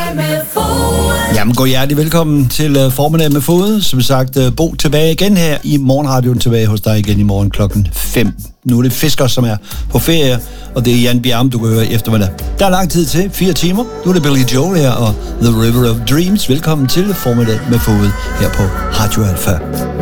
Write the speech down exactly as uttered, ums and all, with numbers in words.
Jamen, god hjertelig velkommen til uh, Formiddag med Fod. Som sagt, uh, Bo tilbage igen her i Morgenradioen, tilbage hos dig igen i morgen klokken fem. Nu er det Fisker, som er på ferie, og det er Jan Bjerm, du kan høre eftermiddag. Der er lang tid til, fire timer. Nu er det Billy Joel her og The River of Dreams. Velkommen til Formiddag med Fod her på Radio Alfa.